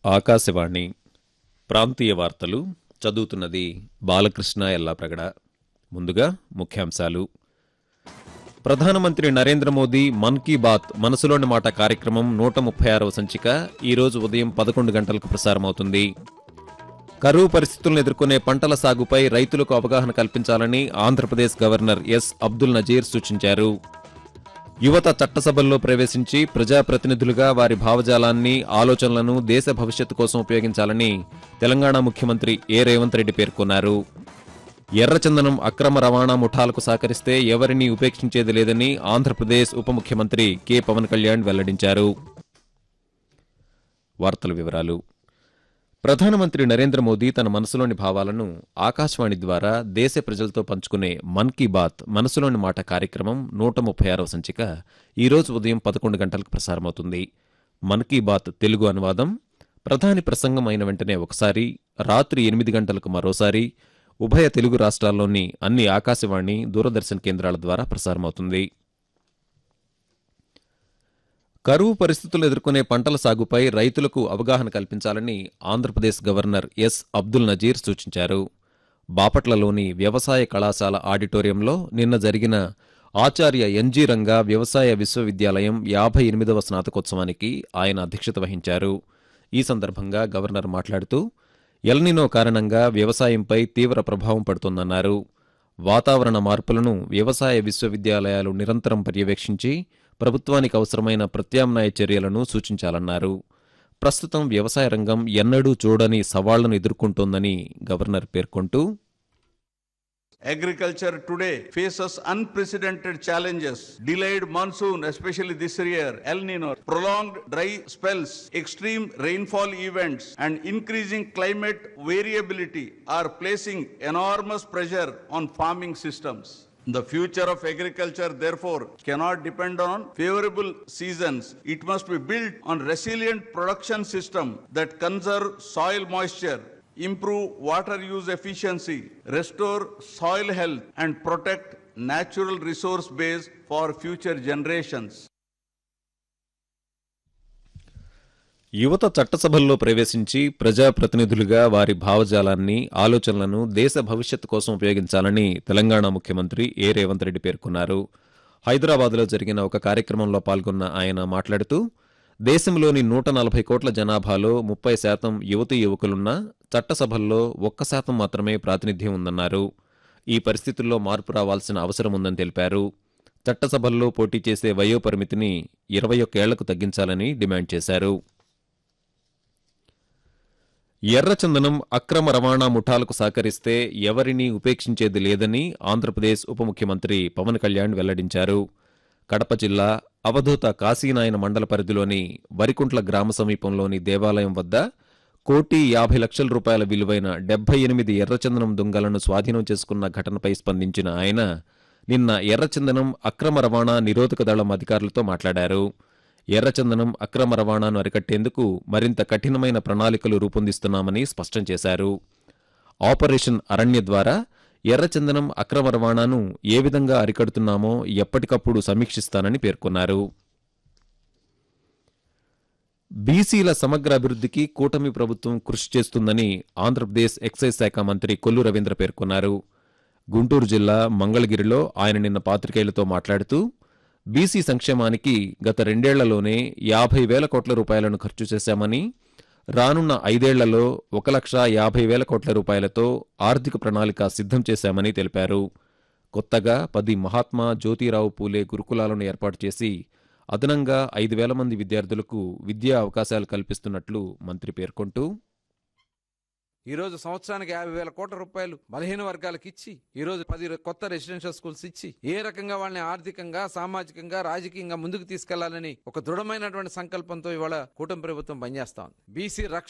ఆకాశవాణి ప్రాంతీయ వార్తలు చదువుతున్నది బాలకృష్ణ ఎల్లాప్రగడ. ముందుగా ముఖ్యాంశాలు. ప్రధానమంత్రి నరేంద్ర మోదీ మన్ కీ బాత్ మనసులోని మాట కార్యక్రమం 136వ సంచిక ఈరోజు ఉదయం 11 గంటలకు ప్రసారమవుతుంది. కరువు పరిస్థితులను ఎదుర్కొనే పంటల సాగుపై రైతులకు అవగాహన కల్పించాలని ఆంధ్రప్రదేశ్ గవర్నర్ ఎస్ అబ్దుల్ నజీర్ సూచించారు. యువత చట్టసభల్లో ప్రవేశించి ప్రజాప్రతినిధులుగా వారి భావజాలాన్ని, ఆలోచనలను దేశ భవిష్యత్తు కోసం ఉపయోగించాలని తెలంగాణ ముఖ్యమంత్రి ఏ రేవంత్ రెడ్డి పేర్కొన్నారు. ఎర్రచందనం అక్రమ రవాణా ముఠాలకు సహకరిస్తే ఎవరినీ ఉపేక్షించేది లేదని ఆంధ్రప్రదేశ్ ఉప ముఖ్యమంత్రి కె పవన్ కళ్యాణ్ వెల్లడించారు. వార్తల వివరాలు. ప్రధానమంత్రి నరేంద్ర మోదీ తన మనసులోని భావాలను ఆకాశవాణి ద్వారా దేశ ప్రజలతో పంచుకునే మన్ కీ బాత్ మనసులోని మాట కార్యక్రమం 136వ సంచిక ఈరోజు ఉదయం 11 గంటలకు ప్రసారమవుతుంది. మన్ కీ బాత్ తెలుగు అనువాదం ప్రధాని ప్రసంగం అయిన వెంటనే ఒకసారి, రాత్రి 8 గంటలకు మరోసారి ఉభయ తెలుగు రాష్ట్రాల్లోని అన్ని ఆకాశవాణి, దూరదర్శన్ కేంద్రాల ద్వారా ప్రసారమవుతుంది. కరువు పరిస్థితులు ఎదుర్కొనే పంటల సాగుపై రైతులకు అవగాహన కల్పించాలని ఆంధ్రప్రదేశ్ గవర్నర్ ఎస్ అబ్దుల్ నజీర్ సూచించారు. బాపట్లలోని వ్యవసాయ కళాశాల ఆడిటోరియంలో నిన్న జరిగిన ఆచార్య ఎన్జీ రంగా వ్యవసాయ విశ్వవిద్యాలయం 58వ స్నాతకోత్సవానికి ఆయన అధ్యక్షత వహించారు. ఈ సందర్భంగా గవర్నర్ మాట్లాడుతూ ఎల్నినో కారణంగా వ్యవసాయంపై తీవ్ర ప్రభావం పడుతోందన్నారు. వాతావరణ మార్పులను వ్యవసాయ విశ్వవిద్యాలయాలు నిరంతరం పర్యవేక్షించి ప్రభుత్వానికి అవసరమైన ప్రత్యామ్నాయ చర్యలను సూచించాలన్నారు. ప్రస్తుతం వ్యవసాయ రంగం ఎన్నడూ చూడని సవాళ్లను ఎదుర్కొంటోందని గవర్నర్ పేర్కొంటూ, Agriculture today faces unprecedented challenges. Delayed monsoon, especially this year, El Nino, prolonged dry spells, extreme rainfall events, and increasing climate variability are placing enormous pressure on farming systems. The future of agriculture, therefore, cannot depend on favorable seasons. It must be built on resilient production system that conserve soil moisture, improve water use efficiency, restore soil health, and protect natural resource base for future generations. యువత చట్టసభల్లో ప్రవేశించి ప్రజాప్రతినిధులుగా వారి భావజాలాన్ని, ఆలోచనలను దేశ భవిష్యత్తు కోసం ఉపయోగించాలని తెలంగాణ ముఖ్యమంత్రి ఏ రేవంత్ రెడ్డి పేర్కొన్నారు. హైదరాబాద్లో జరిగిన ఒక కార్యక్రమంలో పాల్గొన్న ఆయన మాట్లాడుతూ, దేశంలోని 140 కోట్ల జనాభాలో 30% యువతీ యువకులున్నా చట్టసభల్లో 1% మాత్రమే ప్రాతినిధ్యం ఉందన్నారు. ఈ పరిస్థితుల్లో మార్పు రావాల్సిన అవసరం ఉందని తెలిపారు. చట్టసభల్లో పోటీ చేసే వయోపరిమితిని 21 ఏళ్లకు తగ్గించాలని డిమాండ్ చేశారు. ఎర్రచందనం అక్రమ రవాణా ముఠాలకు సహకరిస్తే ఎవరినీ ఉపేక్షించేది లేదని ఆంధ్రప్రదేశ్ ఉప ముఖ్యమంత్రి పవన్ కళ్యాణ్ వెల్లడించారు. కడప జిల్లా అవధూత కాశీనాయన మండల పరిధిలోని వరికుంట్ల గ్రామ సమీపంలోని దేవాలయం వద్ద 1,50,00,000 రూపాయల విలువైన 78 ఎర్రచందనం దుంగలను స్వాధీనం చేసుకున్న ఘటనపై స్పందించిన ఆయన నిన్న ఎర్రచందనం అక్రమ రవాణా నిరోధక దళం అధికారులతో మాట్లాడారు. ఎర్రచందనం అక్రమ రవాణాను అరికట్టేందుకు మరింత కఠినమైన ప్రణాళికలు రూపొందిస్తున్నామని స్పష్టం చేశారు. ఆపరేషన్ అరణ్య ద్వారా ఎర్రచందనం అక్రమ రవాణాను ఏ విధంగా అరికడుతున్నామో ఎప్పటికప్పుడు సమీక్షిస్తానని పేర్కొన్నారు. బీసీల సమగ్ర అభివృద్ధికి కూటమి ప్రభుత్వం కృషి చేస్తుందని ఆంధ్రప్రదేశ్ ఎక్సైజ్ శాఖ మంత్రి కొల్లు రవీంద్ర పేర్కొన్నారు. గుంటూరు జిల్లా మంగళగిరిలో ఆయన నిన్న పాత్రికేయులతో మాట్లాడుతూ, బీసీ సంక్షేమానికి గత 2 ఏళ్లలోనే 50,000 కోట్ల రూపాయలను ఖర్చు చేశామని, రానున్న 5 ఏళ్లలో 1,50,000 కోట్ల రూపాయలతో ఆర్థిక ప్రణాళిక సిద్ధం చేశామని తెలిపారు. కొత్తగా 10 మహాత్మా జ్యోతిరావు పూలే గురుకులాలను ఏర్పాటు చేసి అదనంగా 5,000 మంది విద్యార్థులకు విద్యా అవకాశాలు కల్పిస్తున్నట్లు మంత్రి పేర్కొంటూ, ఈరోజు సంవత్సరానికి 50,000 కోట్ల రూపాయలు బలహీన వర్గాలకు ఇచ్చి, ఈరోజు 10 కొత్త రెసిడెన్షియల్ స్కూల్స్ ఇచ్చి ఏ రకంగా వాళ్ళని ఆర్థికంగా, సామాజికంగా, రాజకీయంగా ముందుకు తీసుకెళ్లాలని ఒక దృఢమైనటువంటి సంకల్పంతో ఇవాళ కూటమి ప్రభుత్వం పనిచేస్తా ఉంది. బీసీ